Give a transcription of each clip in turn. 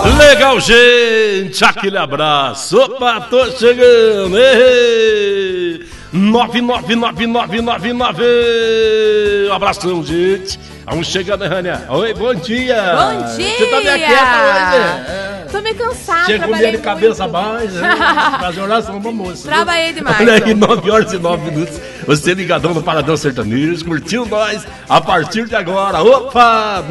Legal, gente, aquele abraço. Opa, tô chegando. 99999. Um abração, gente. Vamos chegando, Rania. Oi, bom dia. Bom dia. Você tá meio quieta hoje? Tô meio cansada. Chega com medo de cabeça baixa. Fazer oração pra moça. Trabalhei demais. Olha aí, 9h09. Você ligadão no Paradão Sertanejo, curtiu nós a partir de agora. Opa,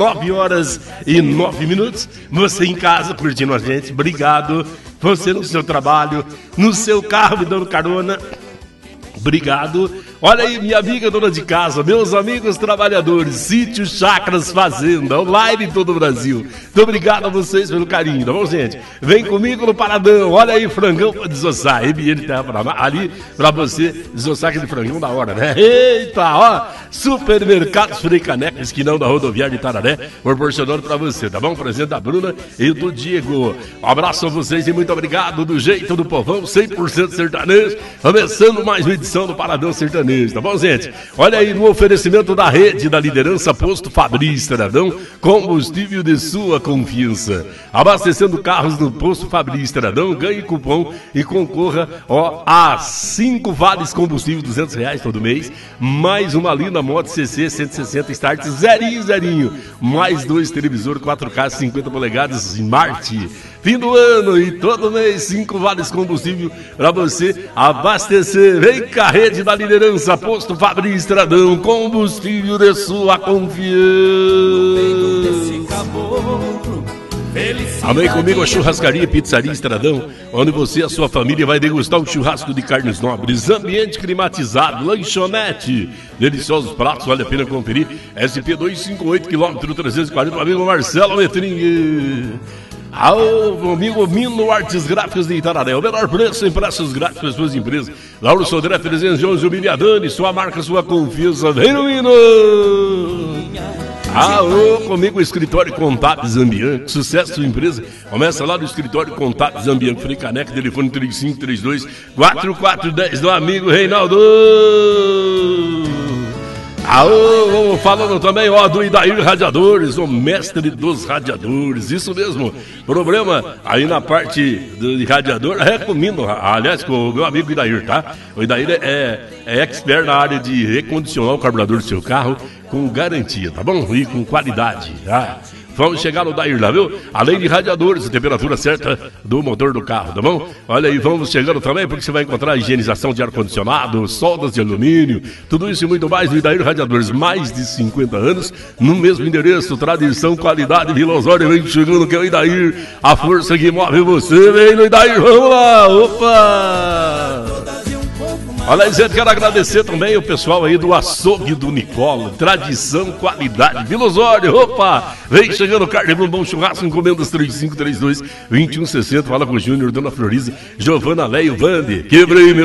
9h09. Você em casa curtindo a gente. Obrigado. Você no seu trabalho, no seu carro me dando carona. Obrigado. Olha aí, minha amiga dona de casa, meus amigos trabalhadores, sítio, chácaras, fazenda, online em todo o Brasil. Muito obrigado a vocês pelo carinho, tá bom, gente? Vem comigo no Paradão. Olha aí, frangão pra desossar. MN tá ali pra você desossar aquele frangão da hora, né? Eita, ó. Supermercados Frei Caneca, esquinão da rodoviária de Itararé, proporcionando pra você, tá bom? Presente da Bruna e do Diego. Um abraço a vocês e muito obrigado do jeito do povão, 100% sertanejo. Começando mais uma edição do Paradão Sertanejo. Tá bom, gente? Olha aí, no oferecimento da rede da liderança Posto Fabril Estradão, combustível de sua confiança. Abastecendo carros no Posto Fabril Estradão, ganhe cupom e concorra a 5 vales combustível, R$200 todo mês, mais uma linda moto CC 160 Start zerinho, mais 2 televisores 4K 50 polegadas Smart. Fim do ano e todo mês 5 vales combustível para você abastecer. Vem com a rede da liderança Posto Fabril Estradão, combustível de sua confiança. Amém comigo a Churrascaria e Pizzaria Estradão, onde você e a sua família vai degustar um churrasco de carnes nobres, ambiente climatizado, lanchonete, deliciosos pratos, vale a pena conferir. SP 258, quilômetro 340, o amigo Marcelo Metringue. Meu amigo Mino Artes Gráficas de Itararé, o menor preço em preços gráficos para suas empresas. Lauro Sodré 311, o Miliadani, sua marca, sua confiança. Vem no Mino! Comigo o Escritório Contábeis Ambiente, sucesso sua empresa. Começa lá no Escritório Contábeis Ambiente, Frei Caneca, telefone 3532-4410 do amigo Reinaldo. Falando também, do Idair Radiadores, o mestre dos radiadores, isso mesmo. Problema aí na parte de radiador, recomendo, aliás, com o meu amigo Idair, tá? O Idair é expert na área de recondicionar o carburador do seu carro com garantia, tá bom? E com qualidade, tá? Vamos chegar no Dair lá, viu? Além de radiadores, a temperatura certa do motor do carro, tá bom? Olha aí, vamos chegando também, porque você vai encontrar higienização de ar-condicionado, soldas de alumínio, tudo isso e muito mais no Dair Radiadores. Mais de 50 anos, no mesmo endereço, tradição, qualidade, Vila Osório, vem chegando que é o Idair, a força que move você, vem no Idair, vamos lá, opa! Olha aí, gente, quero agradecer também o pessoal aí do Açougue do Nicola, tradição, qualidade, Vila Osório, opa, vem chegando carne no bom churrasco, encomendas 3532-2160, fala com o Júnior, Dona Floriza, Giovana Leio, Vande, quebrei meu